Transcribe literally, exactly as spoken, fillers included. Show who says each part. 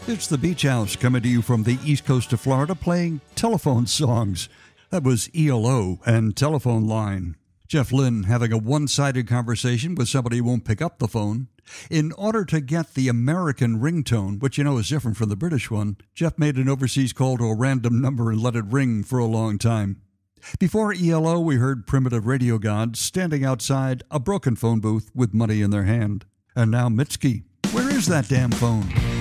Speaker 1: It's the Beach House coming to you from the east coast of Florida playing telephone songs. That was E L O and Telephone Line. Jeff Lynne having a one-sided conversation with somebody who won't pick up the phone. In order to get the American ringtone, which you know is different from the British one, Jeff made an overseas call to a random number and let it ring for a long time. Before E L O, we heard Primitive Radio Gods standing outside a broken phone booth with money in their hand. And now Mitski. Where is that damn phone?